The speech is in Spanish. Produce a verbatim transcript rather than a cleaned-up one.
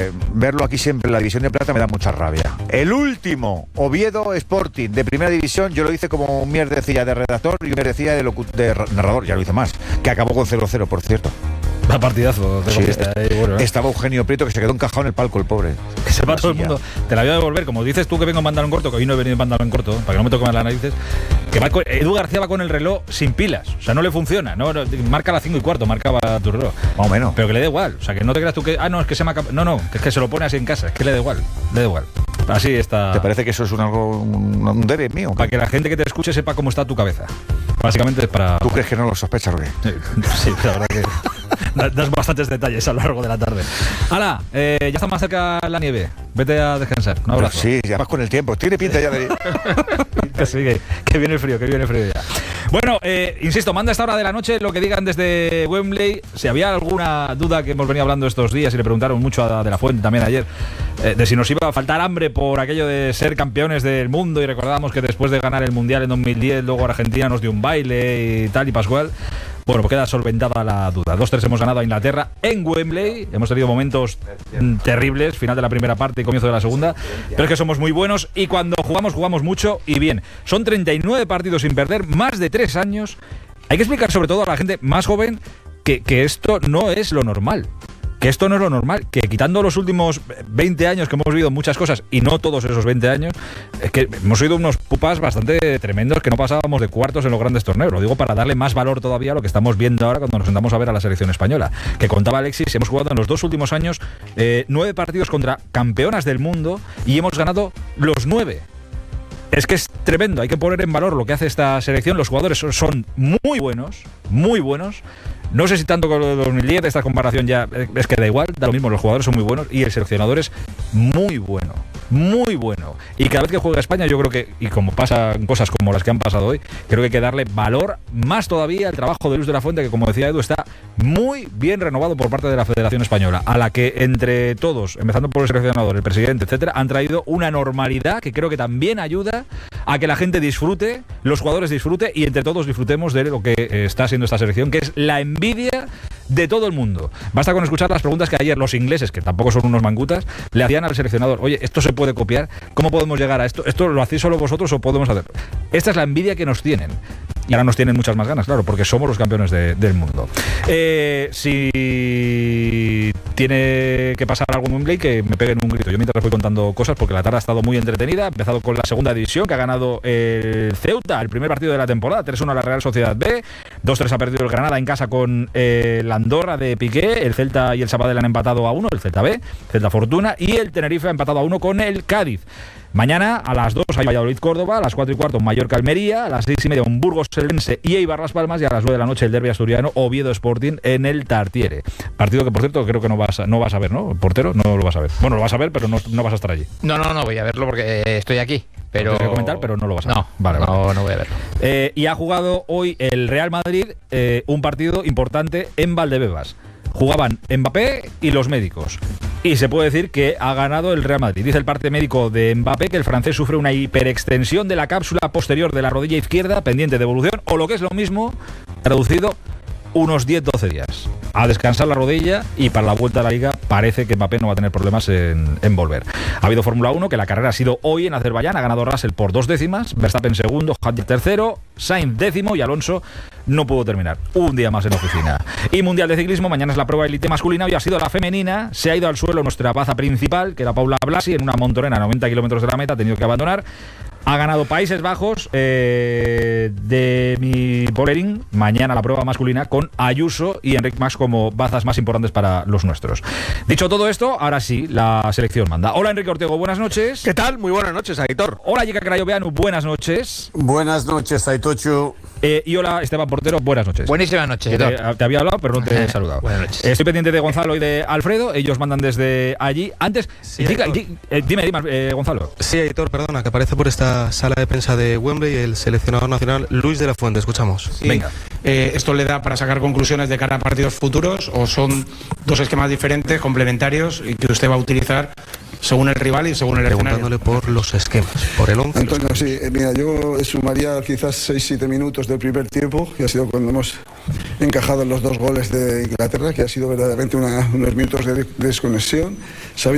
eh, verlo aquí siempre en la División de Plata me da mucha rabia. El último, Oviedo Sporting, de Primera División, yo lo hice como un mierdecilla de redactor y un mierdecilla de, locu- de narrador, ya lo hice más, que acabó con cero cero, por cierto. Va partidazo. Sí, está, ahí, bueno, ¿eh? Estaba Eugenio Prieto, que se quedó encajado en el palco, el pobre. Que sepa todo el mundo. Te la voy a devolver. Como dices tú que vengo en pantalón corto, que hoy no he venido en pantalón corto, para que no me toque más las narices. Que va con, Edu García va con el reloj sin pilas. O sea, no le funciona. No, no, marca las cinco y cuarto, marcaba tu reloj. Más o menos. Pero que le da igual. O sea, que no te creas tú que. Ah, no, es que se me acaba. No, no, que es que se lo pone así en casa. Es que le da igual. Le da igual. Así está. ¿Te parece que eso es un algo un, un debe mío? Para que la gente que te escuche sepa cómo está tu cabeza. Básicamente es para. ¿Tú crees que no lo sospechas, Rubén? Sí, sí, la verdad que. Das bastantes detalles a lo largo de la tarde. ¡Hala! Eh, ya está más cerca la nieve. Vete a descansar. Un abrazo. Sí, ya vas con el tiempo. Tiene pinta ya de. Que sí, que, que viene el frío, que viene el frío ya. Bueno, eh, insisto, manda a esta hora de la noche lo que digan desde Wembley. Si había alguna duda que hemos venido hablando estos días y le preguntaron mucho a De La Fuente también ayer, eh, de si nos iba a faltar hambre por aquello de ser campeones del mundo, y recordábamos que después de ganar el Mundial en dos mil diez, luego Argentina nos dio un baile y tal y pascual. Bueno, pues queda solventada la duda. dos tres hemos ganado a Inglaterra en Wembley. Hemos tenido momentos mm, terribles, final de la primera parte y comienzo de la segunda. Pero es que somos muy buenos y cuando jugamos, jugamos mucho y bien. Son treinta y nueve partidos sin perder, más de tres años. Hay que explicar sobre todo a la gente más joven que, que esto no es lo normal. Que esto no es lo normal, que quitando los últimos veinte años que hemos vivido muchas cosas, y no todos esos veinte años, es que hemos sido unos pupas bastante tremendos que no pasábamos de cuartos en los grandes torneos. Lo digo para darle más valor todavía a lo que estamos viendo ahora cuando nos sentamos a ver a la selección española. Que contaba Alexis, hemos jugado en los dos últimos años eh, nueve partidos contra campeonas del mundo y hemos ganado los nueve. Es que es tremendo, hay que poner en valor lo que hace esta selección. Los jugadores son muy buenos, muy buenos. No sé si tanto con lo de dos mil diez, esta comparación ya es que da igual, da lo mismo, los jugadores son muy buenos y el seleccionador es muy bueno, muy bueno. Y cada vez que juega España yo creo que, y como pasan cosas como las que han pasado hoy, creo que hay que darle valor más todavía al trabajo de Luis de la Fuente, que como decía Edu, está muy bien renovado por parte de la Federación Española, a la que entre todos, empezando por el seleccionador, el presidente, etcétera, han traído una normalidad que creo que también ayuda a que la gente disfrute, los jugadores disfruten y entre todos disfrutemos de lo que está siendo esta selección, que es la envidia de todo el mundo. Basta con escuchar las preguntas que ayer los ingleses, que tampoco son unos mangutas, le hacían al seleccionador. Oye, ¿esto se puede copiar? ¿Cómo podemos llegar a esto? ¿Esto lo hacéis solo vosotros o podemos hacer? Esta es la envidia que nos tienen. Y ahora nos tienen muchas más ganas, claro, porque somos los campeones de, del mundo. Eh, si tiene que pasar algo en Wembley, que me peguen un grito. Yo mientras voy contando cosas, porque la tarde ha estado muy entretenida. Ha empezado con la segunda división, que ha ganado el Ceuta, el primer partido de la temporada, tres uno a la Real Sociedad B, dos tres ha perdido el Granada en casa con eh, la Andorra de Piqué, el Celta y el Sabadell han empatado a uno, el Celta B, Celta Fortuna, y el Tenerife ha empatado a uno con el Cádiz. Mañana a las dos hay Valladolid-Córdoba, a las cuatro y cuarto Mallorca-Almería, a las seis y media un Burgos-Eldense y Eibar-Las Palmas, y a las nueve de la noche el derbi asturiano Oviedo Sporting en el Tartiere. Partido que, por cierto, creo que no vas a, no vas a ver, ¿no? Portero, no lo vas a ver. Bueno, lo vas a ver, pero no, no vas a estar allí. No, no, no, voy a verlo porque estoy aquí. Pero... Tienes que comentar, pero no lo vas a ver. No, vale, no, vale. no voy a verlo. Eh, y ha jugado hoy el Real Madrid eh, un partido importante en Valdebebas. Jugaban Mbappé y los médicos. Y se puede decir que ha ganado el Real Madrid. Dice el parte médico de Mbappé que el francés sufre una hiperextensión de la cápsula posterior de la rodilla izquierda, pendiente de evolución, o lo que es lo mismo, traducido, unos diez doce días. A descansar la rodilla, y para la vuelta a la Liga parece que Mbappé no va a tener problemas en, en volver. Ha habido Fórmula uno, que la carrera ha sido hoy en Azerbaiyán. Ha ganado Russell por dos décimas, Verstappen segundo, Hamilton tercero, Sainz décimo y Alonso no pudo terminar. Un día más en oficina. Y Mundial de Ciclismo, mañana es la prueba élite masculina, hoy ha sido la femenina. Se ha ido al suelo nuestra baza principal, que era Paula Blasi, en una montonera a noventa kilómetros de la meta, ha tenido que abandonar. Ha ganado Países Bajos eh, de mi Polerín. Mañana la prueba masculina con Ayuso y Enric Mas como bazas más importantes para los nuestros. Dicho todo esto, ahora sí, la selección manda. Hola, Enrique Ortego, buenas noches. ¿Qué tal? Muy buenas noches, Aitor. Hola, Yeka Crayoveanu, buenas noches. Buenas noches, Aitochu. Eh, y hola, Esteban Portero, buenas noches. Buenísimas noches, te, te había hablado, pero no te he saludado. Buenas noches. Estoy pendiente de Gonzalo y de Alfredo, ellos mandan desde allí. Antes, sí, diga, di, eh, dime, dime eh, Gonzalo. Sí, Aitor, perdona, que aparece por esta sala de prensa de Wembley el seleccionador nacional Luis de la Fuente. Escuchamos. Sí. Venga. Eh, ¿Esto le da para sacar conclusiones de cara a partidos futuros o son dos esquemas diferentes, complementarios, y que usted va a utilizar según el rival y según el escenario? Preguntándole por los esquemas, por el once. Antonio, sí, eh, mira, yo sumaría quizás seis siete minutos del primer tiempo, que ha sido cuando hemos encajado los dos goles de Inglaterra, que ha sido verdaderamente una, unos minutos de desconexión. Sabiendo